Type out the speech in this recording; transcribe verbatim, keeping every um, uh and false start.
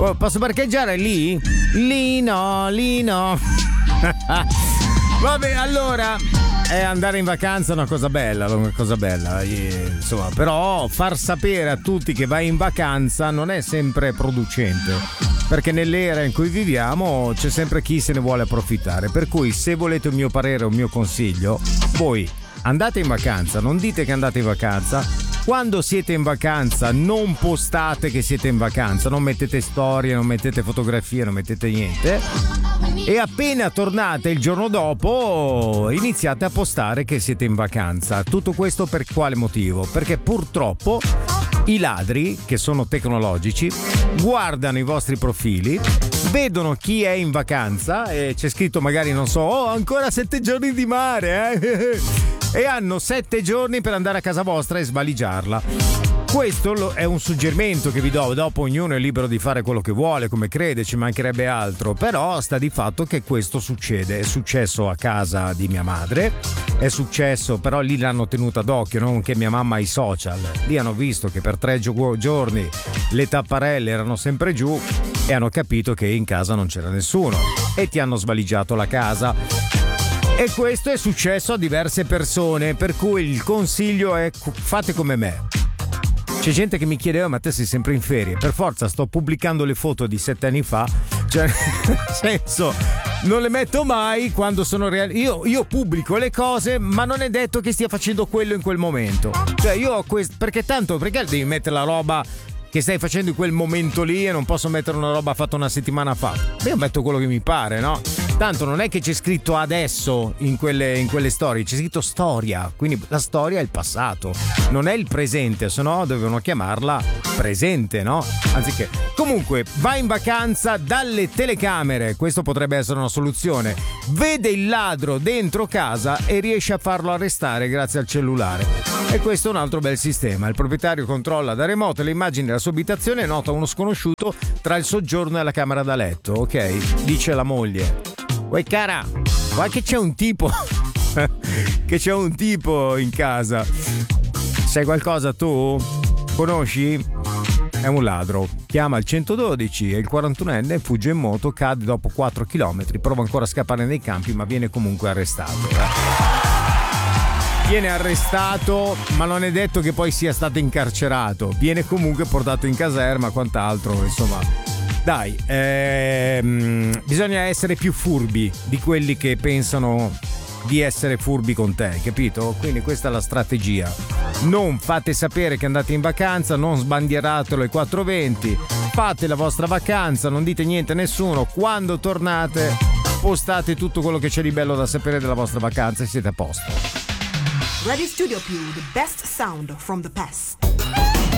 Posso parcheggiare lì? Lì no, lì no. Vabbè, allora, eh, andare in vacanza è una cosa bella, una cosa bella, eh, insomma, però far sapere a tutti che vai in vacanza non è sempre producente, perché nell'era in cui viviamo c'è sempre chi se ne vuole approfittare, per cui se volete un mio parere o un mio consiglio, voi andate in vacanza, non dite che andate in vacanza. Quando siete in vacanza non postate che siete in vacanza, non mettete storie, non mettete fotografie, non mettete niente. E appena tornate il giorno dopo iniziate a postare che siete in vacanza. Tutto questo per quale motivo? Perché purtroppo i ladri, che sono tecnologici, guardano i vostri profili, vedono chi è in vacanza e c'è scritto magari, non so, oh, ancora sette giorni di mare, eh? E hanno sette giorni per andare a casa vostra e svaligiarla. Questo è un suggerimento che vi do, dopo ognuno è libero di fare quello che vuole, come crede, ci mancherebbe altro, però sta di fatto che questo succede. È successo a casa di mia madre, è successo, però lì l'hanno tenuta d'occhio, non che mia mamma ai social, lì hanno visto che per tre gio- giorni le tapparelle erano sempre giù e hanno capito che in casa non c'era nessuno e ti hanno svaligiato la casa. E questo è successo a diverse persone, per cui il consiglio è fate come me. C'è gente che mi chiedeva, ma te sei sempre in ferie? Per forza sto pubblicando le foto di sette anni fa, cioè nel senso non le metto mai quando sono reali. Io, io pubblico le cose, ma non è detto che stia facendo quello in quel momento. Cioè io ho questo, perché tanto, perché devi mettere la roba che stai facendo in quel momento lì e non posso mettere una roba fatta una settimana fa? Io metto quello che mi pare, no? Tanto non è che c'è scritto adesso in quelle, in quelle storie, c'è scritto storia, quindi la storia è il passato, non è il presente, se no dovevano chiamarla presente, no? Anziché. Comunque, vai in vacanza dalle telecamere, questo potrebbe essere una soluzione. Vede il ladro dentro casa e riesce a farlo arrestare grazie al cellulare. E questo è un altro bel sistema. Il proprietario controlla da remoto le immagini della sua abitazione e nota uno sconosciuto tra il soggiorno e la camera da letto, ok? Dice la moglie. Uè cara, guarda che c'è un tipo che c'è un tipo in casa. Sai qualcosa tu? Conosci? È un ladro. Chiama il centododici e il quarantunenne fugge in moto, cade dopo quattro chilometri, prova ancora a scappare nei campi ma viene comunque arrestato. Viene arrestato, ma non è detto che poi sia stato incarcerato. Viene comunque portato in caserma, quant'altro, insomma. Dai, ehm, bisogna essere più furbi di quelli che pensano di essere furbi con te, capito? Quindi questa è la strategia. Non fate sapere che andate in vacanza, non sbandieratelo ai quattro venti, fate la vostra vacanza, non dite niente a nessuno. Quando tornate, postate tutto quello che c'è di bello da sapere della vostra vacanza e siete a posto. Radio Studio Più, the best sound from the past.